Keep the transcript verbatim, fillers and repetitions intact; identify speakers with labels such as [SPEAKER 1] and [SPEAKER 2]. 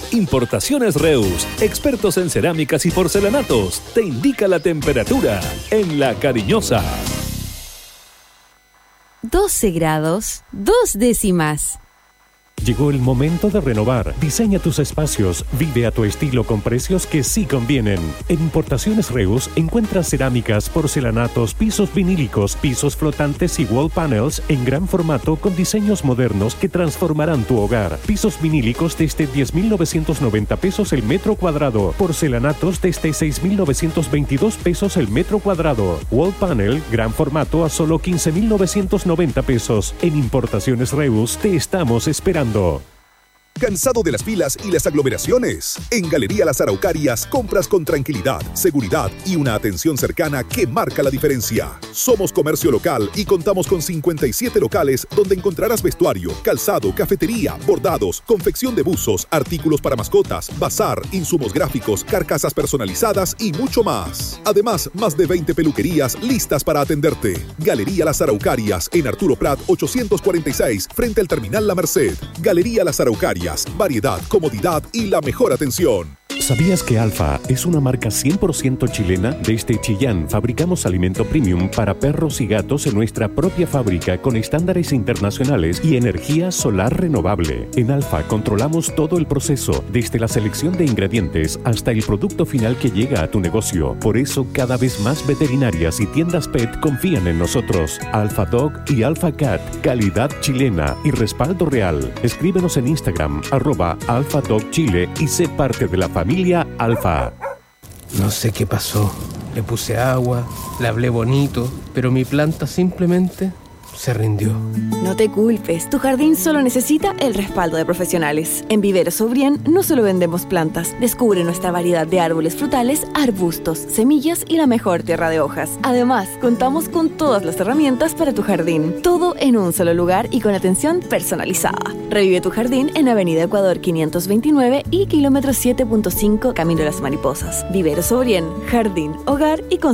[SPEAKER 1] Importaciones Reus, expertos en cerámicas y porcelanatos, te indica la temperatura en La Cariñosa.
[SPEAKER 2] doce grados, dos décimas.
[SPEAKER 3] Llegó el momento de renovar. Diseña tus espacios. Vive a tu estilo con precios que sí convienen. En Importaciones Reus encuentras cerámicas, porcelanatos, pisos vinílicos, pisos flotantes y wall panels en gran formato con diseños modernos que transformarán tu hogar. Pisos vinílicos desde diez mil novecientos noventa pesos el metro cuadrado. Porcelanatos desde seis mil novecientos veintidós pesos el metro cuadrado. Wall panel, gran formato a solo quince mil novecientos noventa pesos. En Importaciones Reus te estamos esperando.
[SPEAKER 4] ¿Cansado de las filas y las aglomeraciones? En Galería Las Araucarias compras con tranquilidad, seguridad y una atención cercana que marca la diferencia. Somos comercio local y contamos con cincuenta y siete locales donde encontrarás vestuario, calzado, cafetería, bordados, confección de buzos, artículos para mascotas, bazar, insumos gráficos, carcasas personalizadas y mucho más. Además, más de veinte peluquerías listas para atenderte. Galería Las Araucarias en Arturo Prat ochocientos cuarenta y seis frente al Terminal La Merced. Galería Las Araucarias. Variedad, comodidad y la mejor atención.
[SPEAKER 3] ¿Sabías que Alfa es una marca cien por ciento chilena? Desde Chillán fabricamos alimento premium para perros y gatos en nuestra propia fábrica con estándares internacionales y energía solar renovable. En Alfa controlamos todo el proceso, desde la selección de ingredientes hasta el producto final que llega a tu negocio. Por eso cada vez más veterinarias y tiendas pet confían en nosotros. Alfa Dog y Alfa Cat, calidad chilena y respaldo real. Escríbenos en Instagram, arroba Alfa Dog Chile y sé parte de la familia Alfa.
[SPEAKER 5] No sé qué pasó. Le puse agua, le hablé bonito, pero mi planta simplemente se rindió.
[SPEAKER 6] No te culpes, tu jardín solo necesita el respaldo de profesionales. En Viveros Sobrien no solo vendemos plantas, descubre nuestra variedad de árboles frutales, arbustos, semillas y la mejor tierra de hojas. Además, contamos con todas las herramientas para tu jardín, todo en un solo lugar y con atención personalizada. Revive tu jardín en Avenida Ecuador quinientos veintinueve y kilómetro siete punto cinco Camino de las Mariposas. Viveros Sobrien, jardín, hogar y construcción.